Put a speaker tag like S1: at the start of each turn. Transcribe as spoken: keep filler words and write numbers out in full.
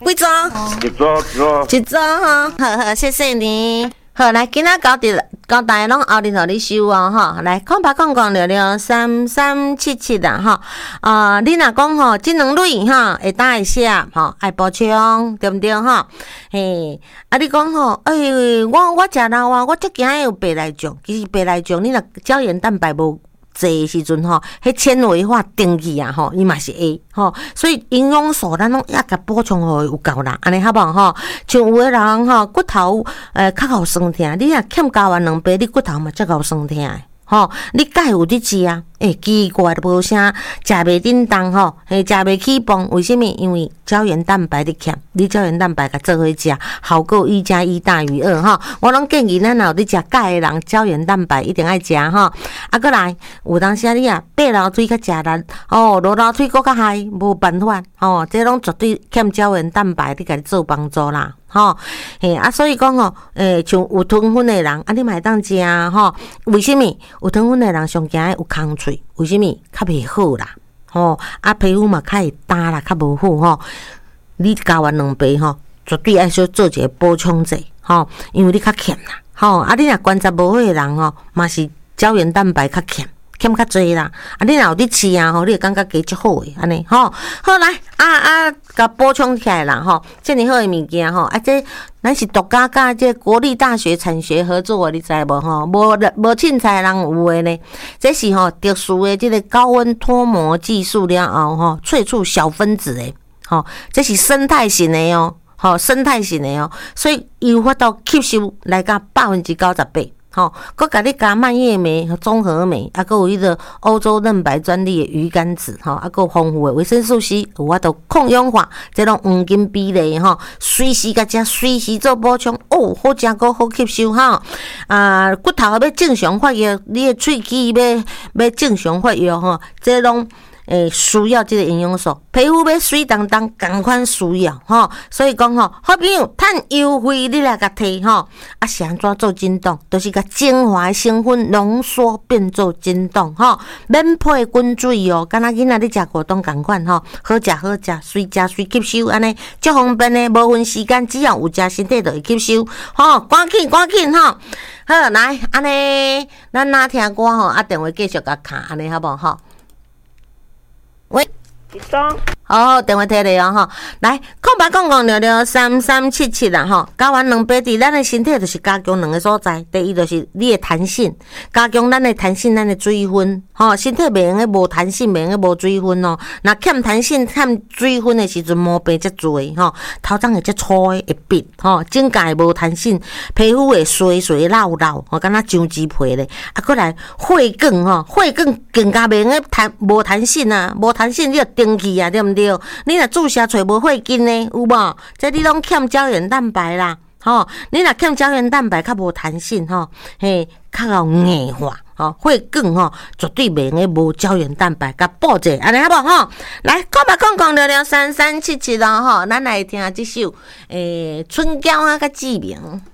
S1: 几组？
S2: 一组一组。
S1: 一组哈，好好，谢谢你。好，来，今仔交直交代拢后日互你收哦，吼。来，空白空空聊聊三三七七啦，吼。啊、呃，你若讲吼，这两类哈会打会下，吼，爱补充，对毋对吼？嘿，啊，你讲吼，哎，我我食老啊，我足惊有白内障，其实白内障你若胶原蛋白无济时阵吼，迄纤维化登去啊吼，伊嘛是会吼，所以营养素咱拢也甲补充互有够啦，安尼好无吼？像有诶人吼，骨头诶较好酸痛，你若欠胶原蛋白，你骨头嘛则够酸痛诶。吼，你钙有伫食啊？诶、欸，奇怪都无啥，食袂叮当吼，嘿，食袂起蹦，为什么？因为胶原蛋白伫欠，你胶原蛋白甲做伙食，好过一加一大于二吼。我拢建议咱若有伫食钙诶人，胶原蛋白一定爱食吼。啊，过来，有当时啊，你啊，爬楼梯较食力，哦，落楼梯搁较害，无办法，吼，这拢绝对欠胶原蛋白伫甲你做帮助啦。吼，嘿啊，所以讲吼，诶、欸，像有糖分的人，啊，你嘛会当食吼。为什么？有糖分的人上惊有空喙，为什么？较袂好啦，吼，啊，皮肤嘛较会干啦，较无好吼。你胶原蛋白吼，绝对爱小做一个补充者，吼，因为你较欠啦，吼，啊，你若观察无好的人吼，嘛是胶原蛋白较欠。欠较济啦，啊！你若有伫吃啊，吼，你会感觉加足好诶，安尼吼。好来，啊啊，甲补充起来啦，吼，遮尔好诶物件吼，啊，这咱是独家甲这国立大学产学合作诶，你知无吼？无无凊彩人有诶呢，这是吼特殊诶，这个高温脱模技术了后吼，萃取小分子诶，吼，这是生态型诶哦，吼，生态型诶哦，所以有法度吸收来到百分之九十八。吼，佮甲你加蔓越莓、综合酶，啊，佮有迄个欧洲嫩白专利的鱼肝子，吼，啊，佮有丰富的维生素 C， 有法度抗氧化，这种黄金比例吼，随时甲食，随时做补充，哦，好食佮好吸收吼，啊，骨头要正常发育，你的喙齿要要正常发育吼，这拢。诶，需要这个营养素，皮肤要水当当，同款需要吼。所以讲吼，好朋友趁优惠你来甲摕吼，啊是安怎做震动？就是甲精华成分浓缩变做震动吼，免配滚水哦，敢若囡仔你食果冻同款吼，好食好食，随食随吸收，安尼足方便的，无分时间，只要有食身体就会吸收吼，赶紧赶紧吼。好来，安尼咱哪听歌吼，啊电话继续甲卡，安尼好无吼？喂，
S2: 一组。
S1: 好好，电话摕来哦吼，来，空白空空聊聊三三七七啦吼，胶原蛋白伫咱的身体就是加强两个所在，第一就是你的弹性，加强咱的弹性，咱的水分吼，身体袂用个无弹性，袂用个无水分哦。若欠弹性、欠水分的时阵，毛病则多吼，头鬃会则粗的会闭吼，指甲会无弹性，皮肤会衰衰老老，吼，敢若橡皮皮咧。啊，过来血管吼，血管更加袂用个弹无弹性啊，无弹性你就登去啊，对毋对？你若注射找无血筋呢，有无？这你拢欠胶原蛋白啦，吼！你若欠胶原蛋白较无弹性吼，嘿，较有硬化，吼，血管吼绝对袂用个无胶原蛋白甲补者，安尼好无吼？来，讲吧讲讲聊聊三三七七咯吼，咱来听即首诶《春娇啊》甲志明。